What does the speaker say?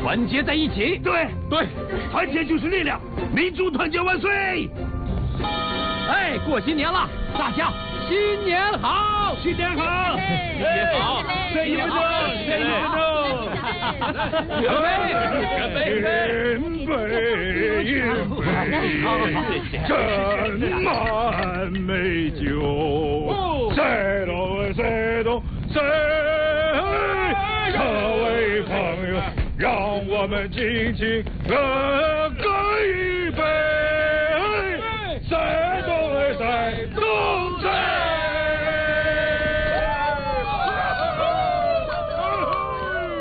团结在一起。 对，团结就是力量，民族团结万岁！ 哎，过新年了，大家新年好！ 新年好！ 新年好！ 再一分钟，再一分钟！ 干杯！干杯！ 斟满美酒，谁懂谁懂谁？各位朋友，让我们尽情喝